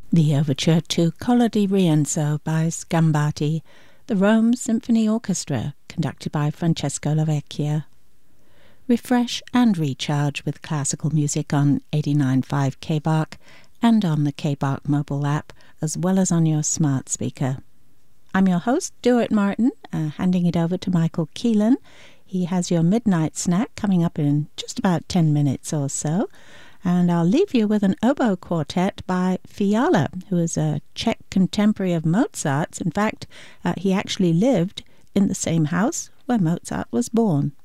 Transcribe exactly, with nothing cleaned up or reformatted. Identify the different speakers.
Speaker 1: The overture to Colla di Rienzo by Sgambati, the Rome Symphony Orchestra, conducted by Francesco Lavecchia. Refresh and recharge with classical music on eighty-nine point five K B A R C and on the K B A R C mobile app, as well as on your smart speaker. I'm your host, Stuart Martin, uh, handing it over to Michael Keelan. He has your midnight snack coming up in just about ten minutes or so. And I'll leave you with an oboe quartet by Fiala, who is a Czech contemporary of Mozart's. In fact, uh, he actually lived in the same house where Mozart was born.